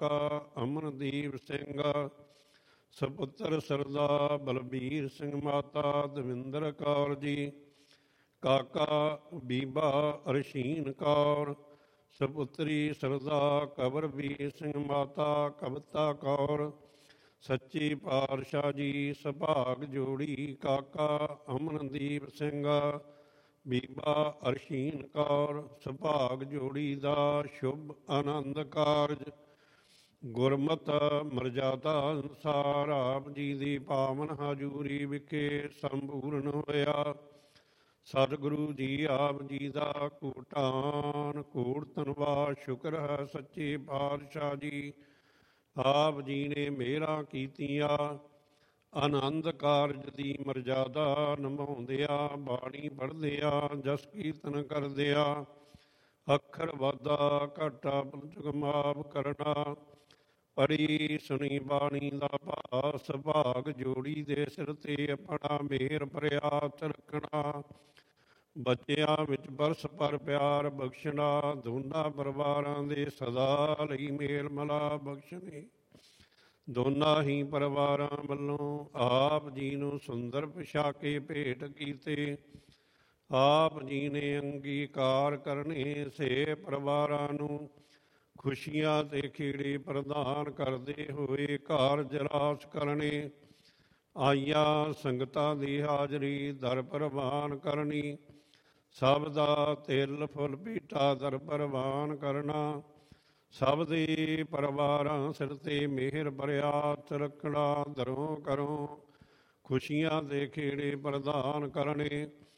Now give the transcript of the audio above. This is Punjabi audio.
ਕਾਕਾ ਅਮਨਦੀਪ ਸਿੰਘ, ਸਪੁੱਤਰ ਸਰਦਾ ਬਲਬੀਰ ਸਿੰਘ, ਮਾਤਾ ਦਵਿੰਦਰ ਕੌਰ ਜੀ। ਕਾਕਾ ਬੀਬਾ ਅਰਸ਼ੀਨ ਕੌਰ, ਸਪੁੱਤਰੀ ਸਰਦਾ ਕਵਰਵੀਰ ਸਿੰਘ, ਮਾਤਾ ਕਵਿਤਾ ਕੌਰ। ਸੱਚੇ ਪਾਤਸ਼ਾਹ ਜੀ ਸੁਭਾਗ ਜੋੜੀ। ਕਾਕਾ ਅਮਨਦੀਪ ਸਿੰਘ, ਬੀਬਾ ਅਰਸ਼ੀਨ ਕੌਰ, ਸੁਭਾਗ ਜੋੜੀ ਦਾ ਸ਼ੁਭ ਆਨੰਦ ਕਾਰਜ ਗੁਰਮਤ ਮਰਜ਼ਾਦਾ ਅਨੁਸਾਰ ਆਪ ਜੀ ਦੀ ਪਾਵਨ ਹਜ਼ੂਰੀ ਵਿਖੇ ਸੰਪੂਰਨ ਹੋਇਆ। ਸਤਿਗੁਰੂ ਜੀ ਆਪ ਜੀ ਦਾ ਕੋਟਾਨ ਕੋਟ ਧੰਨਵਾਦ ਸ਼ੁਕਰ ਹੈ। ਸੱਚੇ ਪਾਤਸ਼ਾਹ ਜੀ ਆਪ ਜੀ ਨੇ ਮਿਹਰਾਂ ਕੀਤੀਆਂ। ਆਨੰਦ ਕਾਰਜ ਦੀ ਮਰਜ਼ਾਦਾ ਨਿਭਾਉਂਦਿਆਂ, ਬਾਣੀ ਪੜ੍ਹਦਿਆਂ, ਜਸ ਕੀਰਤਨ ਕਰਦਿਆਂ, ਅੱਖਰ ਵਾਧਾ ਘਾਟਾ ਪੰਚਕ ਮਾਫ ਕਰਨਾ। ਪੜੀ ਸੁਣੀ ਬਾਣੀ ਦਾ ਭਾਵ ਸੁਭਾਗ ਜੋੜੀ ਦੇ ਸਿਰ ਤੇ ਆਪਣਾ ਮਿਹਰ ਭਰਿਆ ਹੱਥ ਰੱਖਣਾ। ਬੱਚਿਆਂ ਵਿੱਚ ਬਰਸ ਪਰ ਪਿਆਰ ਬਖਸ਼ਣਾ। ਦੋਨਾਂ ਪਰਿਵਾਰਾਂ ਦੇ ਸਦਾ ਲਈ ਮੇਲ ਮਿਲਾਪ ਬਖਸ਼ਣੇ। ਦੋਨਾਂ ਹੀ ਪਰਿਵਾਰਾਂ ਵੱਲੋਂ ਆਪ ਜੀ ਨੂੰ ਸੁੰਦਰ ਪੁਸ਼ਾਕੇ ਭੇਟ ਕੀਤੇ। ਆਪ ਜੀ ਨੇ ਅੰਗੀਕਾਰ ਕਰਨੇ। ਸੇ ਪਰਿਵਾਰਾਂ ਨੂੰ ਖੁਸ਼ੀਆਂ ਤੇ ਖੇੜੇ ਪ੍ਰਦਾਨ ਕਰਦੇ ਹੋਏ ਕਾਰਜ ਰਾਸ ਕਰਨੇ। ਆਈਆਂ ਸੰਗਤਾਂ ਦੀ ਹਾਜ਼ਰੀ ਦਰ ਪ੍ਰਵਾਨ ਕਰਨੀ। ਸਭ ਦਾ ਤਿਲ ਫੁੱਲ ਭੇਟਾ ਦਰ ਪ੍ਰਵਾਨ ਕਰਨਾ। ਸਭ ਦੇ ਪਰਿਵਾਰਾਂ ਸਿਰ ਤੇ ਮਿਹਰ ਭਰਿਆ ਹੱਥ ਰੱਖਣਾ। ਦਰੋਂ ਕਰੋਂ ਖੁਸ਼ੀਆਂ ਦੇ ਖੇੜੇ ਪ੍ਰਦਾਨ ਕਰਨੇ।